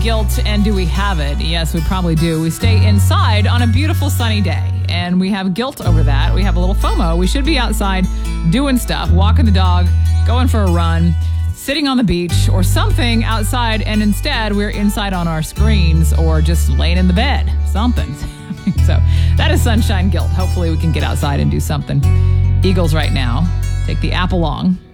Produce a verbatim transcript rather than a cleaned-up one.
guilt, and do we have it? Yes, we probably do. We stay inside on a beautiful sunny day, and we have guilt over that. We have a little FOMO. We should be outside doing stuff, walking the dog, going for a run, sitting on the beach, or something outside, and instead we're inside on our screens or just laying in the bed. Something. So that is sunshine guilt. Hopefully we can get outside and do something. Eagles right now. Take the app along.